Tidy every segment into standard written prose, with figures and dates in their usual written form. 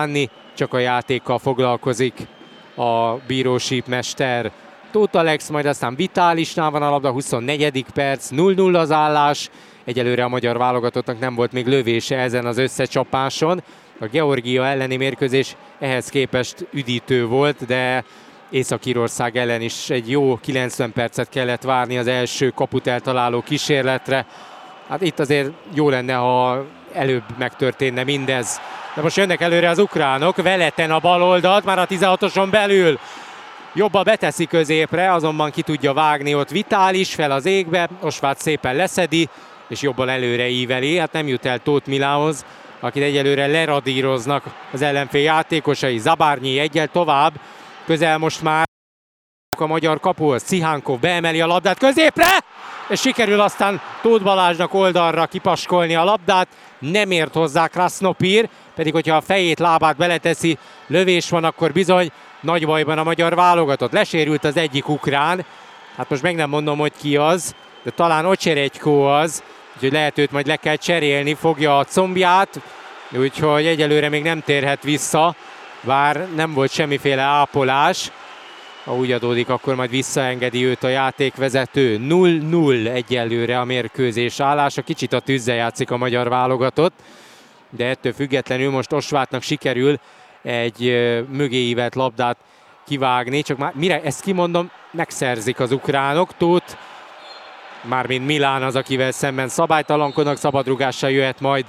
csak a játékkal foglalkozik a bírósípmester. Tóth Alex, majd aztán Vitálisnál van a labda, 24. perc, 0-0 az állás. Egyelőre a magyar válogatottnak nem volt még lövése ezen az összecsapáson. A Georgia elleni mérkőzés ehhez képest üdítő volt, de Észak-Írország ellen is egy jó 90 percet kellett várni az első kaput eltaláló kísérletre. Hát itt azért jó lenne, ha előbb megtörténne mindez. De most jönnek előre az ukránok, Veleten a bal oldalt, már a 16-oson belül. Jobban beteszi középre, azonban ki tudja vágni ott Vitális, fel az égbe, Osváth szépen leszedi, és jobban előre íveli. Hát nem jut el Tóth Milához, akit egyelőre leradíroznak az ellenfél játékosai. Zabárnyi egyel tovább, közel most már a magyar kapuhoz. Cihánkov beemeli a labdát középre, és sikerül aztán Tóth Balázsnak oldalra kipaskolni a labdát. Nem ért hozzá Krasznopír, pedig hogyha a fejét, lábát beleteszi, lövés van, akkor bizony nagy bajban a magyar válogatott. Lesérült az egyik ukrán, hát most meg nem mondom, hogy ki az, de talán Ocseregykó az, úgyhogy lehet őt majd le kell cserélni, fogja a combját, úgyhogy egyelőre még nem térhet vissza, bár nem volt semmiféle ápolás. Ha úgy adódik, akkor majd visszaengedi őt a játékvezető. 0-0 egyelőre a mérkőzés állása. Kicsit a tűzzel játszik a magyar válogatott, de ettől függetlenül most Osváthnak sikerül egy mögé ívelt labdát kivágni. Csak már mire ezt kimondom, megszerzik az ukránok. Tóth, mármint Milán az, akivel szemben szabálytalankodnak, szabadrugással jöhet majd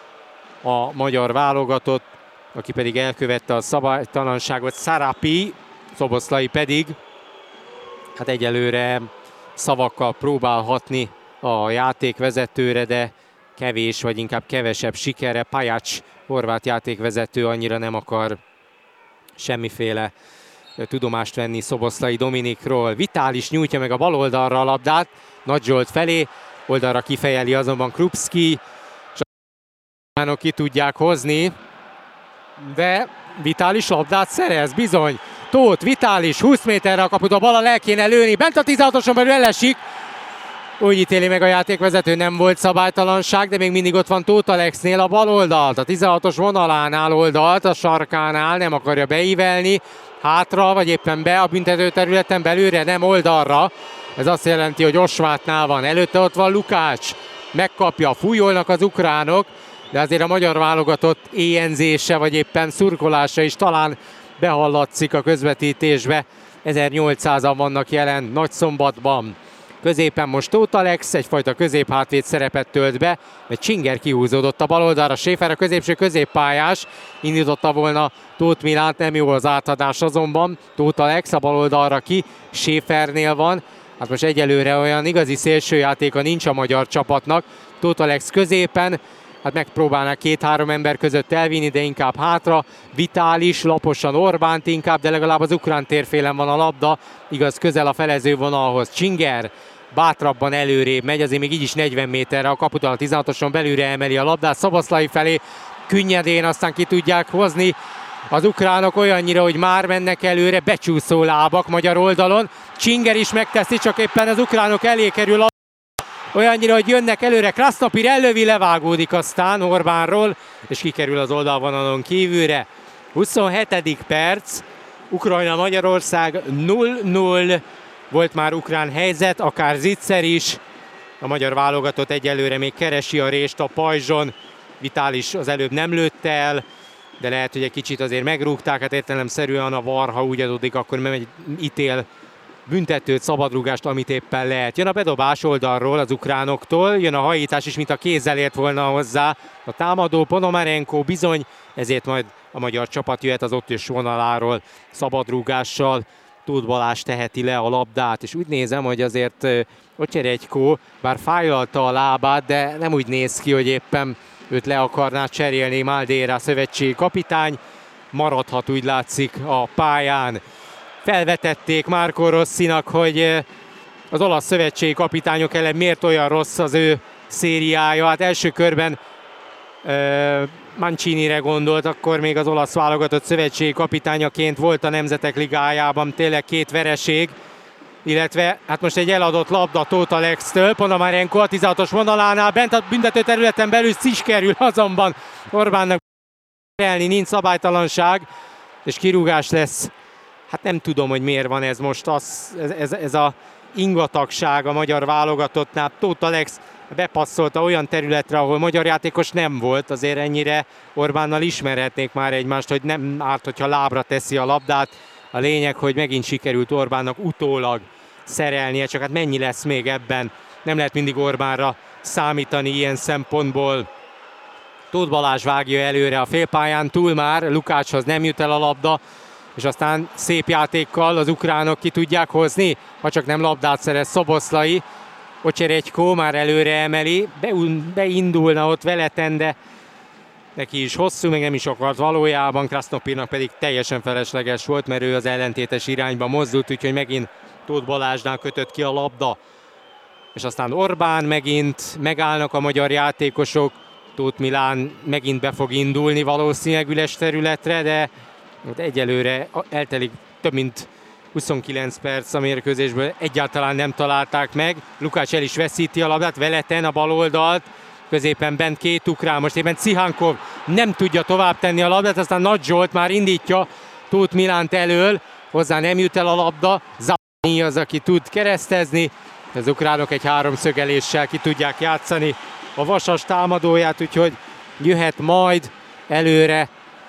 a magyar válogatott, aki pedig elkövette a szabálytalanságot, Szarapi, Szoboszlai pedig hát egyelőre szavakkal próbálhatni a játékvezetőre, de kevés, vagy inkább kevesebb sikerre. Pajács horvát játékvezető annyira nem akar semmiféle tudomást venni Szoboszlai Dominikról. Vitális nyújtja meg a bal oldalra a labdát, Nagy Zsolt felé, oldalra kifejeli azonban Krupski, és a ki tudják hozni, de Vitális labdát szerez, bizony. Tóth, Vitális, 20 méterre a kaput, a bal le kéne lőni, bent a 16-oson belül elesik. Úgy ítéli meg a játékvezető, nem volt szabálytalanság, de még mindig ott van Tóth Alexnél a bal oldalt, a 16-os vonalánál oldalt, a sarkánál, nem akarja beívelni, hátra, vagy éppen be a büntetőterületen belőle, nem oldalra. Ez azt jelenti, hogy Osváthnál van, előtte ott van Lukács, megkapja, fújolnak az ukránok, de azért a magyar válogatott éjenzése, vagy éppen szurkolása is talán behallatszik a közvetítésbe. 1800-an vannak jelen Nagyszombatban. Középen most Tóth Alex egyfajta középhátvéd szerepet tölt be, mert Csinger kihúzódott a bal oldalra, Schäfer a középső középpályás, indította volna Tóth Milánt, nem jó az átadás azonban. Tóth Alex a bal oldalra ki, Schäfernél van, hát most egyelőre olyan igazi szélsőjátéka nincs a magyar csapatnak. Tóth Alex középen, hát megpróbálnak 2-3 ember között elvinni, de inkább hátra. Vitális, laposan Orbánt inkább, de legalább az ukrán térfélen van a labda, igaz közel a felezővonalhoz. Csinger bátrabban előrébb megy, azért még így is 40 méterre a kaputól, a 16-oson belülre emeli a labdát Szoboszlai felé, könnyedén aztán ki tudják hozni az ukránok olyannyira, hogy már mennek előre, becsúszó lábak magyar oldalon. Csinger is megteszi, csak éppen az ukránok elé kerül olyannyira, hogy jönnek előre, Krasznopír ellövi, levágódik aztán Orbánról, és kikerül az oldalvonalon kívülre. 27. perc, Ukrajna-Magyarország 0-0, volt már ukrán helyzet, akár zicser is. A magyar válogatott egyelőre még keresi a rést a pajzson, Vitális az előbb nem lőtte el, de lehet, hogy egy kicsit azért megrúgták, hát értelemszerűen a VAR, ha úgy adódik, akkor megy ítél büntetőt, szabadrúgást, amit éppen lehet. Jön a bedobás oldalról az ukránoktól, jön a hajítás is, mint a kézzel ért volna hozzá a támadó. Ponomarenko bizony, ezért majd a magyar csapat jöhet az ötös vonaláról szabadrúgással. Tóth Balázs teheti le a labdát, és úgy nézem, hogy azért Ocseregykó bár fájlalta a lábát, de nem úgy néz ki, hogy éppen őt le akarná cserélni Máldéra szövetségi kapitány. Maradhat, úgy látszik, a pályán. Felvetették Marco Rossinak, hogy az olasz szövetségi kapitányok ellen miért olyan rossz az ő szériája. Hát első körben Mancinire gondolt, akkor még az olasz válogatott szövetségi kapitányaként volt a Nemzetek Ligájában, tényleg 2 vereség, illetve hát most egy eladott labda Tóth Alextől, Ponomarenko a 16-os vonalánál, bent a büntető területen belül sikerül azonban Orbánnak nincs szabálytalanság, és kirúgás lesz. Hát nem tudom, hogy miért van ez most, ez a ingatagság a magyar válogatottnál. Tóth Alex bepasszolta olyan területre, ahol magyar játékos nem volt, azért ennyire Orbánnal ismerhetnék már egymást, hogy nem árt, hogyha lábra teszi a labdát. A lényeg, hogy megint sikerült Orbánnak utólag szerelnie, csak hát mennyi lesz még ebben? Nem lehet mindig Orbánra számítani ilyen szempontból. Tóth Balázs vágja előre a félpályán túl már, Lukácshoz nem jut el a labda, és aztán szép játékkal az ukránok ki tudják hozni, ha csak nem labdát szerez Szoboszlai. Ocseredjko már előre emeli, beindulna ott Veleten, de neki is hosszú, meg nem is akart valójában, Krasznopirnak pedig teljesen felesleges volt, mert ő az ellentétes irányba mozdult, úgyhogy megint Tóth Balázsnál kötött ki a labda. És aztán Orbán megint, megállnak a magyar játékosok, Tóth Milán megint be fog indulni valószínűleg üres területre, de egyelőre eltelik több mint 29 perc a mérkőzésből, egyáltalán nem találták meg. Lukács el is veszíti a labdát, Veleten a bal oldalt, középen bent két ukrán, most éppen Cihankov nem tudja tovább tenni a labdát, aztán Nagy Zsolt már indítja Tóth Milánt elől, hozzá nem jut el a labda, Zabani az, aki tud keresztezni, az ukránok egy háromszögeléssel ki tudják játszani a Vasas támadóját, úgyhogy jöhet majd előre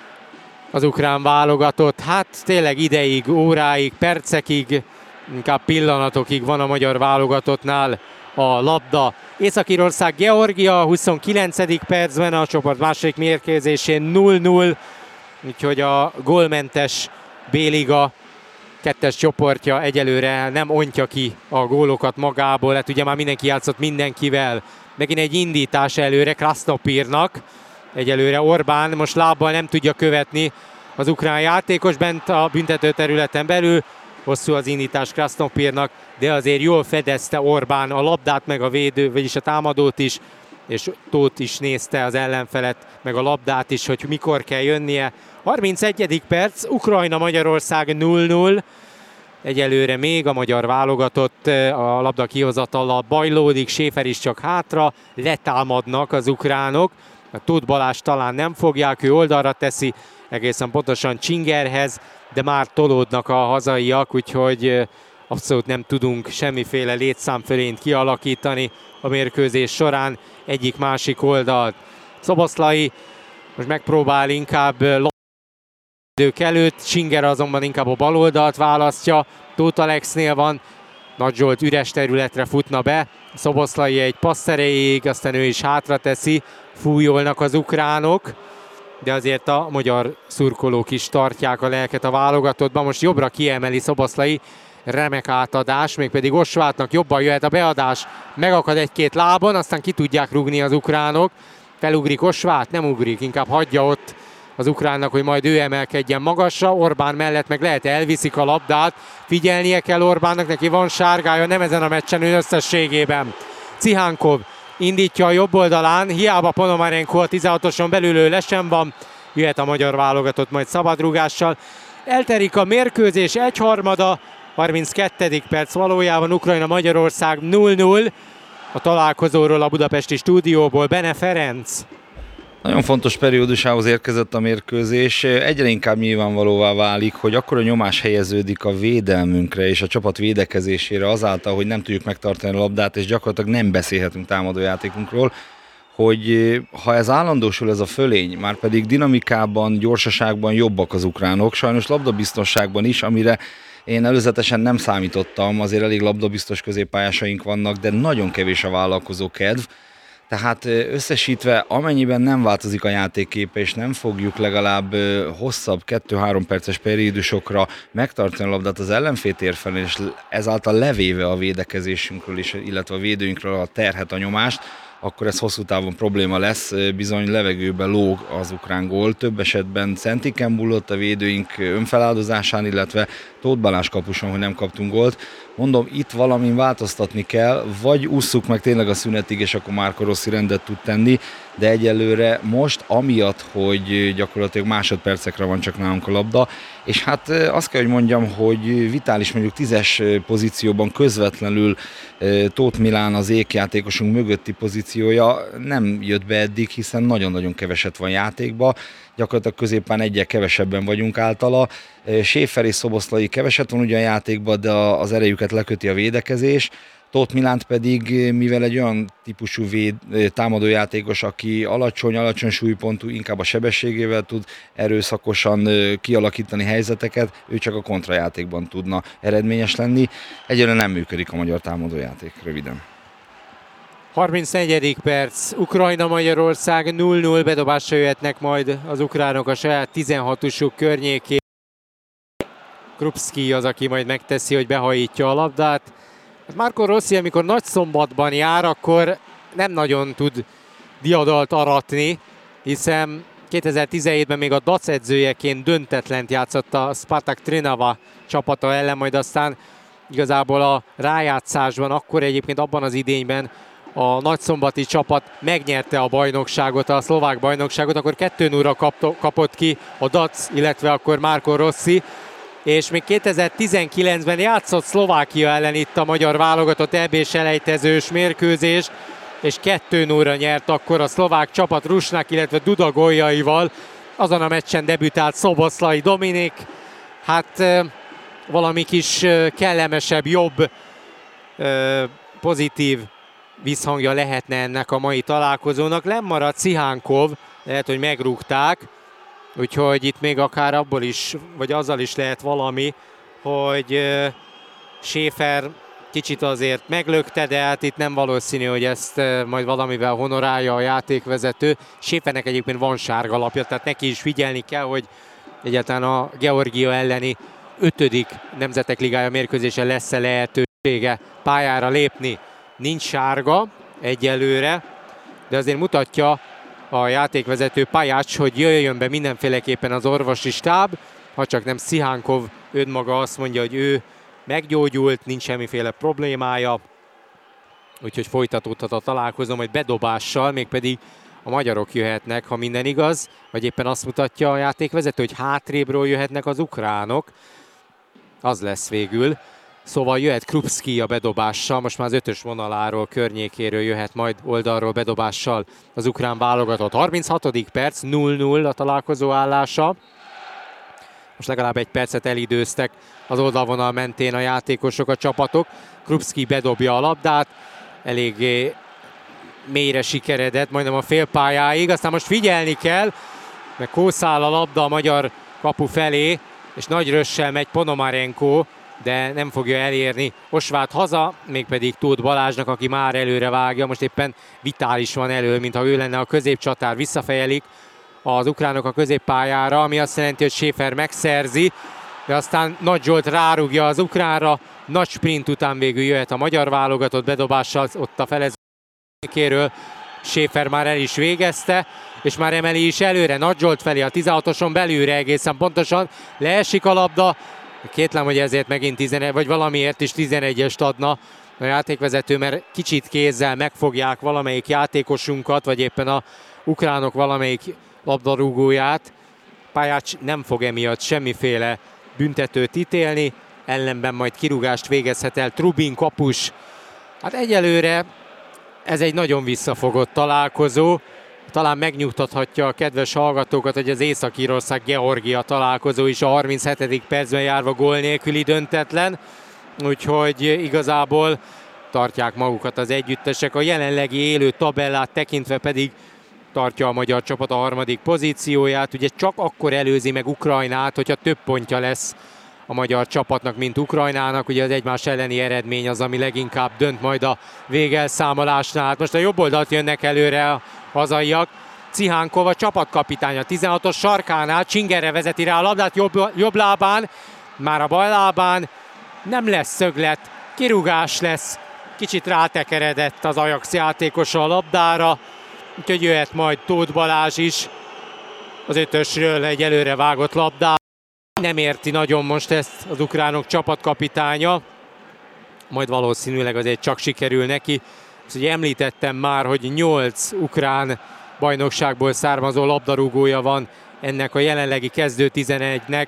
az ukrán válogatott. Hát tényleg ideig, óráig, percekig, inkább pillanatokig van a magyar válogatottnál a labda. Észak-Írország, Georgia 29. percben a csoport második mérkőzésén 0-0, úgyhogy a gólmentes B-liga kettes csoportja egyelőre nem ontja ki a gólokat magából, hát ugye már mindenki játszott mindenkivel. Megint egy indítás előre Krasznopirnak, egyelőre Orbán most lábbal nem tudja követni az ukrán játékos bent a büntető területen belül, hosszú az indítás Krasznopirnak, de azért jól fedezte Orbán a labdát, meg a védő, vagyis a támadót is, és Tóth is nézte az ellenfelet, meg a labdát is, hogy mikor kell jönnie. 31. perc, Ukrajna-Magyarország 0-0. Egyelőre még a magyar válogatott a labda kihozatallal bajlódik, Schäfer is csak hátra, letámadnak az ukránok. A Tóth Balázs talán nem fogják, ő oldalra teszi, egészen pontosan Csingerhez, de már tolódnak a hazaiak, úgyhogy abszolút nem tudunk semmiféle létszámfölényt kialakítani a mérkőzés során egyik-másik oldalt. Szoboszlai most megpróbál inkább idők előtt, Csinger azonban inkább a bal oldalt választja, Tóth Alexnél van, Nagy Zsolt üres területre futna be, Szoboszlai egy passz erejéig, aztán ő is hátra teszi, fújolnak az ukránok, de azért a magyar szurkolók is tartják a lelket a válogatottban. Most jobbra kiemeli Szoboszlai, remek átadás, mégpedig Osvátnak jobban jöhet a beadás, megakad egy-két lábon, aztán ki tudják rúgni az ukránok, felugrik Osvát, nem ugrik, inkább hagyja ott az ukránnak, hogy majd ő emelkedjen magasra, Orbán mellett meg lehet elviszik a labdát, figyelnie kell Orbánnak, neki van sárgája, nem ezen a meccsen, ő összességében. Cihankov indítja a jobb oldalán, hiába Ponomarenko a 16-oson belül ő lesen van, jöhet a magyar válogatott majd szabadrúgással. Elterik a mérkőzés egyharmada, 32. perc valójában Ukrajna-Magyarország 0-0. A találkozóról a budapesti stúdióból Bene Ferenc. Nagyon fontos periódusához érkezett a mérkőzés. Egyre inkább nyilvánvalóvá válik, hogy akkora nyomás helyeződik a védelmünkre és a csapat védekezésére azáltal, hogy nem tudjuk megtartani a labdát, és gyakorlatilag nem beszélhetünk támadójátékunkról, hogy ha ez állandósul ez a fölény, már pedig dinamikában, gyorsaságban jobbak az ukránok, sajnos labdabiztosságban is, amire én előzetesen nem számítottam, azért elég labdabiztos középpályásaink vannak, de nagyon kevés a vállalkozó kedv. Tehát összesítve, amennyiben nem változik a játékképe, és nem fogjuk legalább hosszabb 2-3 perces periódusokra megtartani a labdát az ellenfél térfelén, és ezáltal levéve a védekezésünkről, illetve a védőinkről a terhet, a nyomást, akkor ez hosszú távon probléma lesz, bizony levegőbe lóg az ukrán gól. Több esetben Szentiken múlott a védőink önfeláldozásán, illetve Tóth Balázs kapuson, hogy nem kaptunk gólt. Mondom, itt valamin változtatni kell, vagy ússzuk meg tényleg a szünetig, és akkor Márko Rossi rendet tud tenni, de egyelőre most amiatt, hogy gyakorlatilag másodpercekre van csak nálunk a labda, és hát azt kell, hogy mondjam, hogy Vitális mondjuk 10-es pozícióban közvetlenül Tóth Milán az ékjátékosunk mögötti pozíciója nem jött be eddig, hiszen nagyon-nagyon keveset van játékba, gyakorlatilag középen egyel kevesebben vagyunk általa. Schäfer és Szoboszlai keveset van ugyan játékban, de az erejüket leköti a védekezés. Tóth Milánt pedig, mivel egy olyan típusú támadójátékos, aki alacsony súlypontú, inkább a sebességével tud erőszakosan kialakítani helyzeteket, ő csak a kontrajátékban tudna eredményes lenni. Egyelőre nem működik a magyar támadójáték, röviden. 34. perc, Ukrajna-Magyarország 0-0, bedobásra jöhetnek majd az ukránok a saját 16-usuk környékén. Krupski az, aki majd megteszi, hogy behajítja a labdát. Marco Rossi, amikor Nagyszombatban jár, akkor nem nagyon tud diadalt aratni, hiszen 2017-ben még a DAC edzőjeként döntetlent játszott a Spartak Trnava csapata ellen, majd aztán igazából a rájátszásban, akkor egyébként abban az idényben a nagyszombati csapat megnyerte a bajnokságot, a szlovák bajnokságot, akkor 2-0-ra kapott ki a DAC, illetve akkor Marco Rossi, és még 2019-ben játszott Szlovákia ellen itt a magyar válogatott EB-s elejtezős mérkőzést, és 2-0-ra nyert akkor a szlovák csapat Rusnak, illetve Duda góljaival. Azon a meccsen debütált Szoboszlai Dominik. Hát valami kis kellemesebb, jobb, pozitív visszhangja lehetne ennek a mai találkozónak. Lemaradt Szihánkov, lehet, hogy megrúgták, úgyhogy itt még akár abból is, vagy azzal is lehet valami, hogy Schäfer kicsit azért meglökte, de hát itt nem valószínű, hogy ezt majd valamivel honorálja a játékvezető. Schäfernek egyébként van sárga lapja, tehát neki is figyelni kell, hogy egyáltalán a Georgia elleni 5. Nemzetek Ligája mérkőzésen lesz-e lehetősége pályára lépni. Nincs sárga egyelőre, de azért mutatja a játékvezető Pajács, hogy jöjjön be mindenféleképpen az orvosi stáb, ha csak nem Szihánkov önmaga azt mondja, hogy ő meggyógyult, nincs semmiféle problémája, úgyhogy folytatódhat a találkozó, majd bedobással, mégpedig a magyarok jöhetnek, ha minden igaz, vagy éppen azt mutatja a játékvezető, hogy hátrébről jöhetnek az ukránok, az lesz végül. Szóval jöhet Krupski a bedobással, most már az 5-ös vonaláról, környékéről jöhet majd oldalról bedobással az ukrán válogatott. 36. perc, 0-0 a találkozó állása. Most legalább egy percet elidőztek az oldalvonal mentén a játékosok, a csapatok. Krupski bedobja a labdát, eléggé mélyre sikeredett, majdnem a félpályáig. Aztán most figyelni kell, mert kószál a labda a magyar kapu felé, és nagy rössel megy Ponomarenko, de nem fogja elérni Osvát haza, mégpedig Tóth Balázsnak, aki már előre vágja. Most éppen Vitális van elő, mintha ő lenne a középcsatár. Visszafejelik az ukránok a középpályára, ami azt jelenti, hogy Schäfer megszerzi, de aztán Nagy Zsolt rárúgja az ukránra, nagy sprint után végül jöhet a magyar válogatott bedobással, ott a felezőkéről Schäfer már el is végezte, és már emeli is előre Nagy Zsolt felé, a 16-oson belülre egészen pontosan, leesik a labda. Kétlem, hogy ezért megint 11, vagy valamiért is 11-est adna a játékvezető, mert kicsit kézzel megfogják valamelyik játékosunkat, vagy éppen a ukránok valamelyik labdarúgóját. Pajács nem fog emiatt semmiféle büntetőt ítélni, ellenben majd kirúgást végezhet el Trubin kapus. Hát egyelőre ez egy nagyon visszafogott találkozó. Talán megnyugtathatja a kedves hallgatókat, hogy az Észak-Írország-Georgia találkozó is a 37. percben járva gól nélküli döntetlen. Úgyhogy igazából tartják magukat az együttesek. A jelenlegi élő tabellát tekintve pedig tartja a magyar csapat a 3. pozícióját. Ugye csak akkor előzi meg Ukrajnát, hogyha több pontja lesz a magyar csapatnak, mint Ukrajnának. Ugye az egymás elleni eredmény az, ami leginkább dönt majd a végelszámolásnál. Hát most a jobb oldalt jönnek előre a hazaiak. Szihánkov a csapatkapitánya 16-os sarkánál, Csingerre vezeti rá a labdát jobb lábán, már a bal lábán, nem lesz szöglet, kirúgás lesz, kicsit rátekeredett az Ajax játékosa a labdára, úgyhogy jöhet majd Tóth Balázs is az 5-ösről egy előre vágott labdát. Nem érti nagyon most ezt az ukránok csapatkapitánya, majd valószínűleg azért csak sikerül neki. Azt ugye említettem már, hogy 8 ukrán bajnokságból származó labdarúgója van ennek a jelenlegi kezdő 11-nek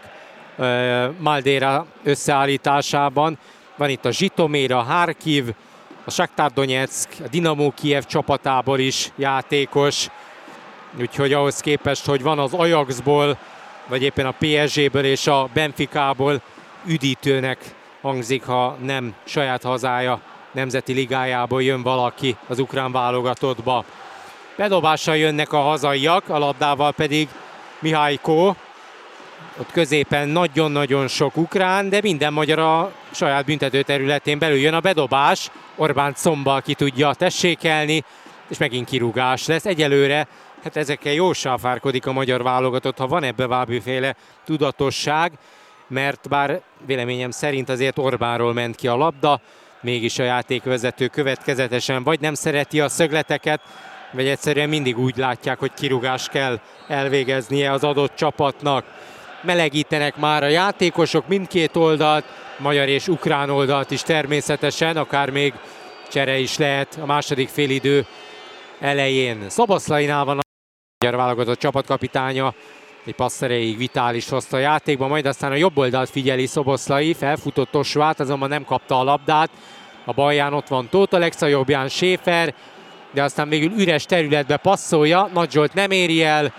Madeira összeállításában. Van itt a Zsitomir, a Harkiv, a Shakhtar Donetsk, a Dinamo Kijev csapatából is játékos. Úgyhogy ahhoz képest, hogy van az Ajaxból, vagy éppen a PSG-ből és a Benficából, üdítőnek hangzik, ha nem saját hazája nemzeti ligájából jön valaki az ukrán válogatottba. Bedobással jönnek a hazaiak, a labdával pedig Mihályko. Ott középen nagyon-nagyon sok ukrán, de minden magyar a saját büntető területén belül jön a bedobás. Orbán Comba ki tudja tessékelni, és megint kirúgás lesz. Egyelőre hát ezekkel jól sáfárkodik a magyar válogatott, ha van ebbe bármiféle tudatosság, mert bár véleményem szerint azért Orbánról ment ki a labda, mégis a játékvezető következetesen vagy nem szereti a szögleteket, vagy egyszerűen mindig úgy látják, hogy kirúgást kell elvégeznie az adott csapatnak. Melegítenek már a játékosok mindkét oldalt, magyar és ukrán oldalt is természetesen, akár még csere is lehet a második félidő elején. Szoboszlainál van a magyar válogatott csapatkapitánya, egy passz erejéig Vitális hozta a játékba, majd aztán a jobb oldalt figyeli Szoboszlai, felfutott Osvát, azonban nem kapta a labdát. A balján ott van Tóth Alex, a jobbján Schäfer, de aztán végül üres területbe passzolja, Nagy Zsolt nem éri el,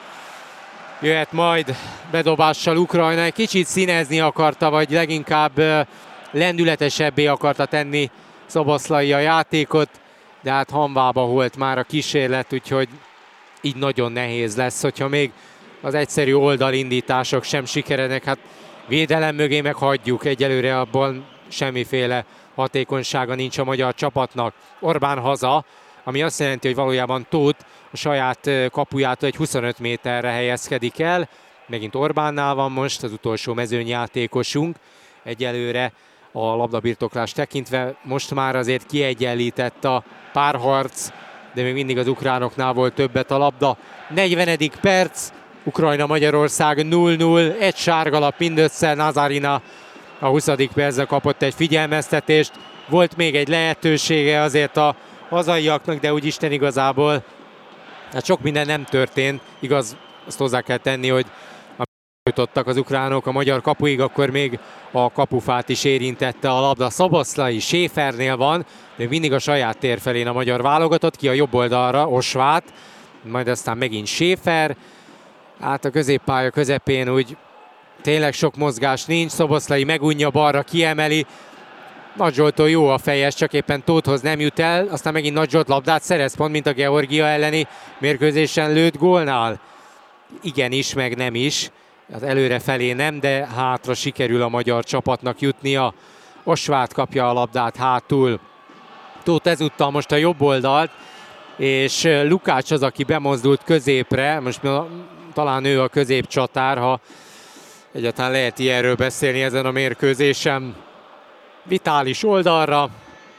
jöhet majd bedobással Ukrajna, egy kicsit színezni akarta, vagy leginkább lendületesebbé akarta tenni Szoboszlai a játékot, de hát hamvába volt már a kísérlet, úgyhogy így nagyon nehéz lesz, hogyha még az egyszerű oldalindítások sem sikerednek, hát védelem mögé meg hagyjuk, egyelőre abban semmiféle hatékonysága nincs a magyar csapatnak. Orbán haza, ami azt jelenti, hogy valójában Tóth a saját kapujától egy 25 méterre helyezkedik el. Megint Orbánnál van most az utolsó mezőnyjátékosunk. Egyelőre a labdabirtoklást tekintve most már azért kiegyenlített a párharc, de még mindig az ukránoknál volt többet a labda. 40. perc, Ukrajna-Magyarország 0-0, egy sárgalap mindössze, Nazarina a 20. percben kapott egy figyelmeztetést. Volt még egy lehetősége azért a hazaiaknak, de úgy Isten igazából hát sok minden nem történt. Igaz, azt hozzá kell tenni, hogy jutottak az ukránok a magyar kapuig, akkor még a kapufát is érintette a labda. Szoboszlai Schäfernél van, de mindig a saját tér felén a magyar válogatott, ki a jobb oldalra, Osvát, majd aztán megint Schäfer. Hát a középpálya közepén úgy tényleg sok mozgás nincs, Szoboszlai megunja balra, kiemeli. Nagy Zsoltól jó a fejes, csak éppen Tóthhoz nem jut el, aztán megint Nagy Zsolt labdát szerez, pont mint a Georgia elleni mérkőzésen lőtt gólnál. Igenis, meg nem is. Az előre felé nem, de hátra sikerül a magyar csapatnak jutnia. Osvát kapja a labdát hátul. Tóth ezúttal most a jobb oldalt, és Lukács az, aki bemozdult középre. Most talán ő a középcsatár, ha egyáltalán lehet ilyenről beszélni ezen a mérkőzésen. Vitális oldalra,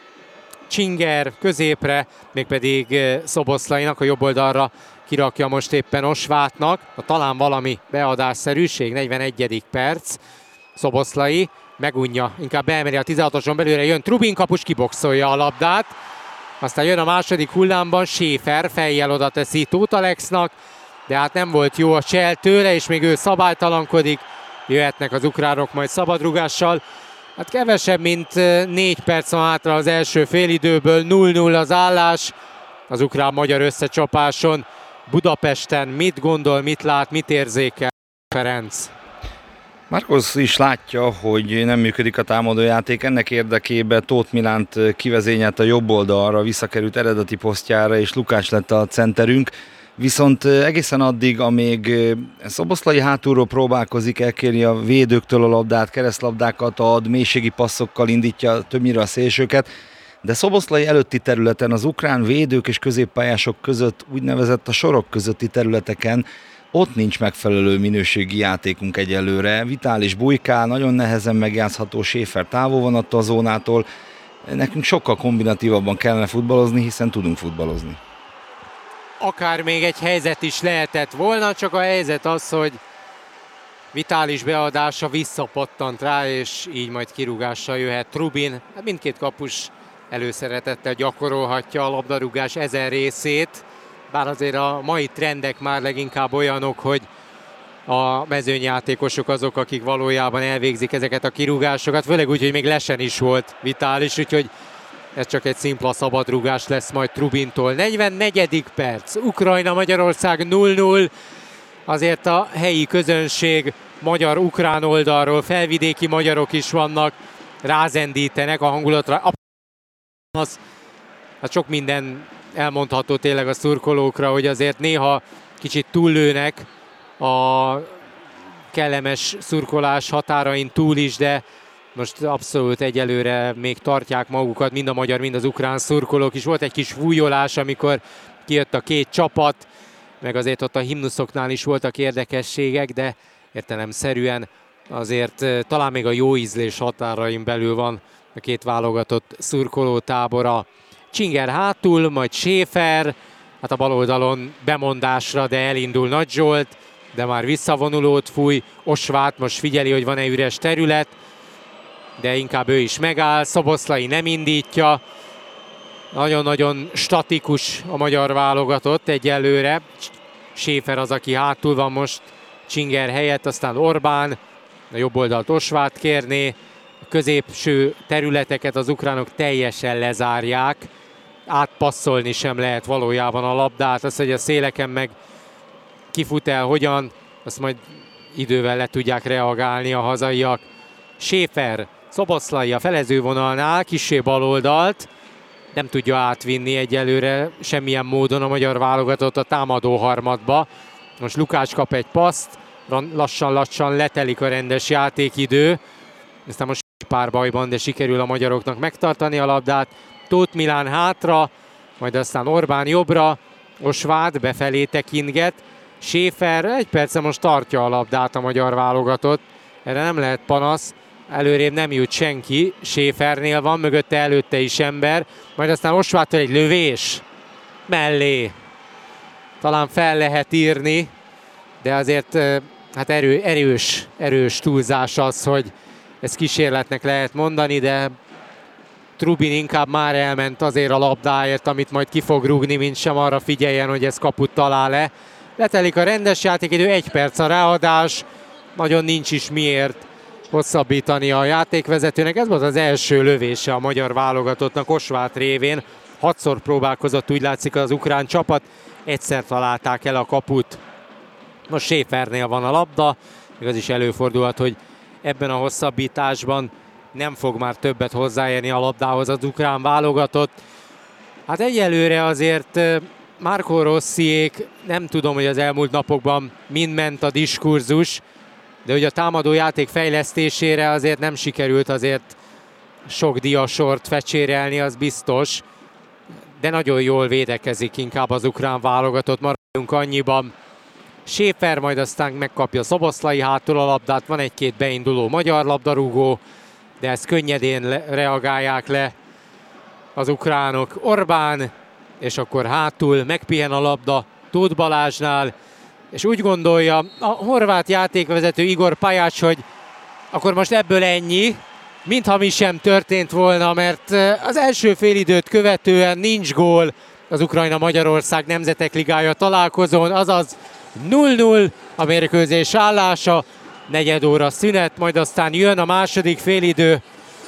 Csinger középre, mégpedig Szoboszlainak a jobb oldalra kirakja most éppen Osvátnak. Talán valami beadásszerűség, 41. perc. Szoboszlai megunja, inkább beemeli a 16-oson belőle, jön Trubin, kapus kiboxolja a labdát. Aztán jön a második hullámban Schäfer, fejjel oda teszi Tóth Alexnak, de hát nem volt jó a csel tőle, és még ő szabálytalankodik. Jöhetnek az ukránok majd szabadrugással. Hát kevesebb, mint 4 perc van hátra az első félidőből, 0-0 az állás az ukrán-magyar összecsapáson. Budapesten mit gondol, mit lát, mit érzékel Ferenc? Marcos is látja, hogy nem működik a támadójáték, ennek érdekében Tóth Milánt kivezényelt a jobb oldalra, visszakerült eredeti posztjára, és Lukács lett a centerünk. Viszont egészen addig, amíg Szoboszlai hátulról próbálkozik elkérni a védőktől a labdát, keresztlabdákat ad, mélységi passzokkal indítja többnyire a szélsőket, de Szoboszlai előtti területen, az ukrán védők és középpályások között, úgynevezett a sorok közötti területeken, ott nincs megfelelő minőségi játékunk egyelőre. Vitális bujkál, nagyon nehezen megjátszható, Schäfer távol van attól a zónától. Nekünk sokkal kombinatívabban kellene futballozni, hiszen tudunk futballozni. Akár még egy helyzet is lehetett volna, csak a helyzet az, hogy Vitális beadása visszapattant rá, és így majd kirúgással jöhet Trubin. Hát mindkét kapus előszeretettel gyakorolhatja a labdarúgás ezen részét, bár azért a mai trendek már leginkább olyanok, hogy a mezőnyjátékosok azok, akik valójában elvégzik ezeket a kirúgásokat, főleg úgy, hogy még lesen is volt Vitális, úgyhogy ez csak egy szimpla szabadrúgás lesz majd Trubintól. 44. perc, Ukrajna-Magyarország 0-0. Azért a helyi közönség magyar-ukrán oldalról, felvidéki magyarok is vannak, rázendítenek a hangulatra. Hát sok minden elmondható tényleg a szurkolókra, hogy azért néha kicsit túllőnek a kellemes szurkolás határain túl is, de most abszolút egyelőre még tartják magukat, mind a magyar, mind az ukrán szurkolók is. Volt egy kis fújolás, amikor kijött a két csapat, meg azért ott a himnuszoknál is voltak érdekességek, de értelemszerűen azért talán még a jó ízlés határain belül van a két válogatott szurkolótábora. Csinger hátul, majd Schäfer, hát a bal oldalon bemondásra, de elindul Nagy Zsolt, de már visszavonulót fúj. Osváth most figyeli, hogy van-e üres terület, de inkább ő is megáll. Szoboszlai nem indítja. Nagyon-nagyon statikus a magyar válogatott egyelőre. Schäfer az, aki hátul van most Csinger helyett, aztán Orbán, a jobb oldalt Osváth kérné. A középső területeket az ukránok teljesen lezárják. Átpasszolni sem lehet valójában a labdát. Az, hogy a széleken meg kifut el hogyan, azt majd idővel le tudják reagálni a hazaiak. Schäfer, Szoboszlai a felezővonalnál, kissé baloldalt, nem tudja átvinni egyelőre semmilyen módon a magyar válogatott a támadó harmadba. Most Lukács kap egy paszt, lassan-lassan letelik a rendes játékidő. Aztán most párbajban, de sikerül a magyaroknak megtartani a labdát. Tóth Milán hátra, majd aztán Orbán jobbra, Osváth befelé tekintget. Schäfer egy perce most tartja a labdát a magyar válogatott. Erre nem lehet panasz. Előrébb nem jut senki, Schäfernél van, mögötte előtte is ember, majd aztán Osváthtól egy lövés mellé. Talán fel lehet írni, de azért hát erős túlzás az, hogy ezt kísérletnek lehet mondani, de Trubin inkább már elment azért a labdáért, amit majd ki fog rúgni, mint sem arra figyeljen, hogy ez kaput talál-e. Letelik a rendes játékidő, 1 perc a ráadás, nagyon nincs is miért hosszabbítani a játékvezetőnek. Ez volt az első lövése a magyar válogatottnak Osváth révén. 6-szor próbálkozott, úgy látszik, az ukrán csapat. Egyszer találták el a kaput. Most Schäfernél van a labda. Még az is előfordulhat, hogy ebben a hosszabbításban nem fog már többet hozzáérni a labdához az ukrán válogatott. Hát egyelőre azért Marco Rossiék, nem tudom, hogy az elmúlt napokban mind ment a diskurzus, de hogy a támadó játék fejlesztésére azért nem sikerült azért sok diasort fecsérelni, az biztos. De nagyon jól védekezik inkább az ukrán válogatott, maradjunk annyiban. Schäfer majd aztán megkapja Szoboszlai hátul a labdát, van egy-két beinduló magyar labdarúgó, de ezt könnyedén reagálják le az ukránok. Orbán, és akkor hátul megpihen a labda Tóth Balázsnál, és úgy gondolja a horvát játékvezető Igor Pajács, hogy akkor most ebből ennyi, mintha mi sem történt volna, mert az első félidőt követően nincs gól az Ukrajna-Magyarország Nemzetek Ligája találkozón, azaz 0-0 a mérkőzés állása, negyed óra szünet, majd aztán jön a második félidő,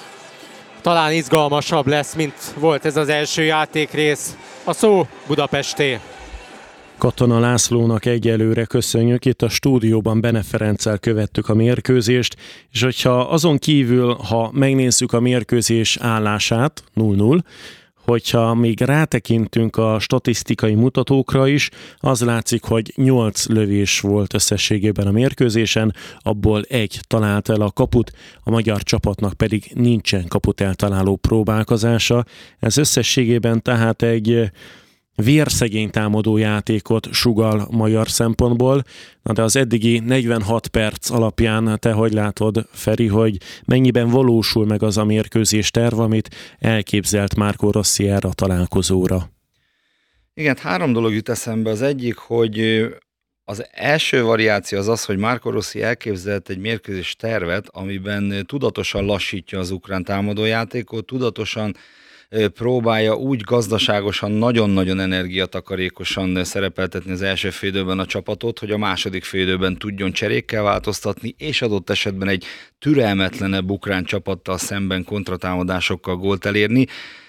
talán izgalmasabb lesz, mint volt ez az első játékrész. A szó Budapesté. Katona Lászlónak egyelőre köszönjük. Itt a stúdióban Bene Ferenccel követtük a mérkőzést, és hogyha azon kívül, ha megnézzük a mérkőzés állását, 0-0, hogyha még rátekintünk a statisztikai mutatókra is, az látszik, hogy 8 lövés volt összességében a mérkőzésen, abból 1 talált el a kaput, a magyar csapatnak pedig nincsen kaput eltaláló próbálkozása. Ez összességében tehát egy vérszegény támadó játékot sugall magyar szempontból. Na de az eddigi 46 perc alapján te hogy látod, Feri, hogy mennyiben valósul meg az a mérkőzés terv, amit elképzelt Marco Rossi erre a találkozóra? Igen, 3 dolog jut eszembe. Az egyik, hogy az első variáció az, hogy Marco Rossi elképzelt egy mérkőzés tervet, amiben tudatosan lassítja az ukrán támadójátékot, tudatosan próbálja úgy gazdaságosan, nagyon-nagyon energiatakarékosan szerepeltetni az első félidőben a csapatot, hogy a második félidőben tudjon cserékkel változtatni, és adott esetben egy türelmetlenebb ukrán csapattal szemben kontratámadásokkal gólt elérni.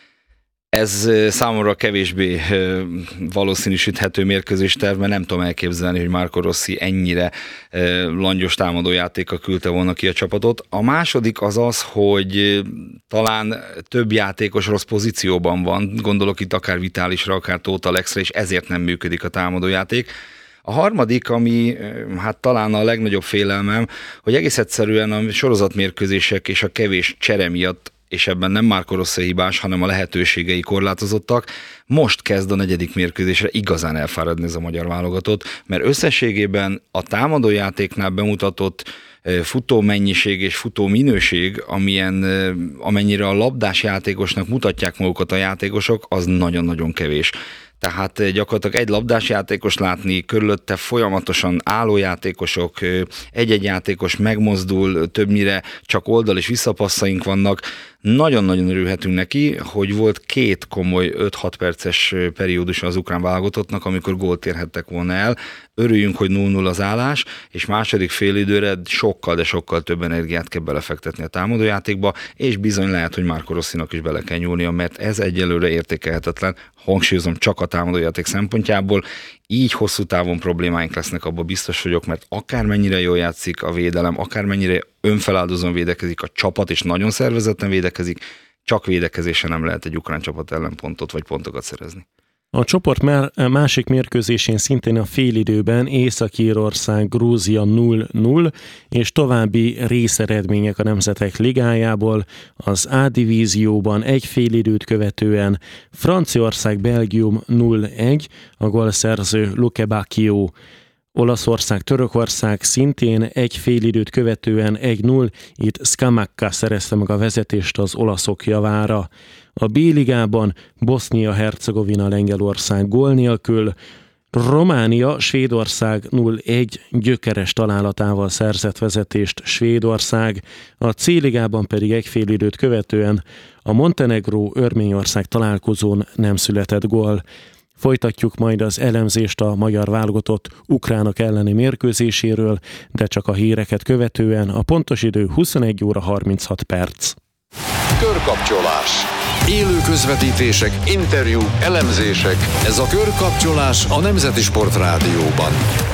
Ez számomra kevésbé valószínűsíthető mérkőzésterv, mert nem tudom elképzelni, hogy Marco Rossi ennyire langyos támadójátékkal küldte volna ki a csapatot. A második az, hogy talán több játékos rossz pozícióban van, gondolok itt akár Vitálisra, akár Tóth Alexre, és ezért nem működik a támadójáték. A harmadik, ami hát talán a legnagyobb félelmem, hogy egész egyszerűen a sorozatmérkőzések és a kevés csere miatt, és ebben nem Marco Rossi hibás, hanem a lehetőségei korlátozottak, most kezd a negyedik mérkőzésre igazán elfáradni ez a magyar válogatott, mert összességében a támadójátéknál bemutatott futó mennyiség és futó minőség, amennyire a labdás játékosnak mutatják magukat a játékosok, az nagyon-nagyon kevés. Tehát gyakorlatilag egy labdás játékos látni, körülötte folyamatosan álló játékosok, egy-egy játékos megmozdul, többnyire csak oldal- és visszapasszaink vannak. Nagyon-nagyon örülhetünk neki, hogy volt 2 komoly 5-6 perces periódus az ukrán válogatottnak, amikor gólt érhettek volna el. Örüljünk, hogy 0-0 az állás, és második félidőre sokkal, de sokkal több energiát kell belefektetni a támadójátékba, és bizony lehet, hogy Marco Rossinak is bele kell nyúlnia, mert ez egyelőre értékelhetetlen, hangsúlyozom, csak a támadójáték szempontjából. Így hosszú távon problémáink lesznek, abban biztos vagyok, mert akármennyire jól játszik a védelem, akármennyire önfeláldozóan védekezik a csapat, és nagyon szervezetten védekezik, csak védekezésen nem lehet egy ukrán csapat ellen pontot vagy pontokat szerezni. A csoport másik mérkőzésén szintén a félidőben Észak-Írország, Grúzia 0-0, és további részeredmények a Nemzetek Ligájából. Az A divízióban egy félidőt követően Franciaország, Belgium 0-1, a gólszerző Luke Bacchio. Olaszország, Törökország szintén egy félidőt követően 1-0, itt Scamacca szerezte meg a vezetést az olaszok javára. A B-ligában Bosznia-Hercegovina, Lengyelország gól nélkül, Románia, Svédország 0-1 gyökeres találatával szerzett vezetést Svédország, a C-ligában pedig egy félidőt követően a Montenegró-Örményország találkozón nem született gól. Folytatjuk majd az elemzést a magyar válogatott ukránok elleni mérkőzéséről, de csak a híreket követően. A pontos idő 21 óra 36 perc. Körkapcsolás. Élő közvetítések, interjúk, elemzések. Ez a Körkapcsolás a Nemzeti Sport Rádióban.